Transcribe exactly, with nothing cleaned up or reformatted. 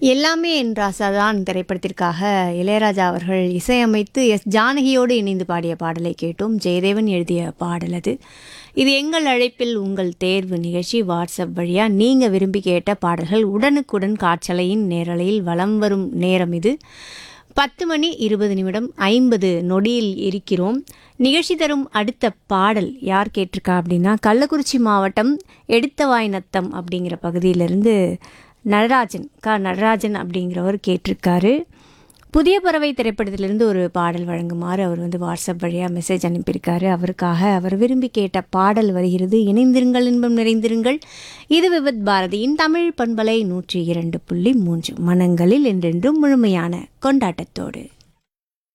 எல்லாமே என் ராசாதான் திரைப்படத்திற்காக இளையராஜா அவர்கள் இசையமைத்து எஸ் ஜானகியோடு இணைந்து பாடிய பாடலை கேட்டோம். ஜெயதேவன் எழுதிய பாடல் அது. இது எங்கள் அழைப்பில் உங்கள் தேர்வு நிகழ்ச்சி. வாட்ஸ்அப் வழியாக நீங்கள் விரும்பி கேட்ட பாடல்கள் உடனுக்குடன் காற்றலையின் நேரலையில் வலம் வரும் நேரம் இது. பத்து மணி இருபது நிமிடம் ஐம்பது நொடியில் இருக்கிறோம். நிகழ்ச்சி தரும் அடுத்த பாடல் யார் கேட்டிருக்கா அப்படின்னா, கள்ளக்குறிச்சி மாவட்டம் எடுத்தவாய் நத்தம் அப்படிங்கிற பகுதியிலிருந்து நடராஜன் கா நடராஜன் அப்படிங்கிறவர் கேட்டிருக்காரு. புதிய பறவை திரைப்படத்திலிருந்து ஒரு பாடல் வழங்குமாறு அவர் வந்து வாட்ஸ்அப் வழியாக மெசேஜ் அனுப்பியிருக்காரு. அவருக்காக அவர் விரும்பி கேட்ட பாடல் வருகிறது. இணைந்திருங்கள், இன்பம் நிறைந்திருங்கள். இது விவித் பாரதியின் தமிழ் பண்பலை நூற்றி இரண்டு புள்ளி மூன்று மனங்களில் என்றென்றும் முழுமையான கொண்டாட்டத்தோடு.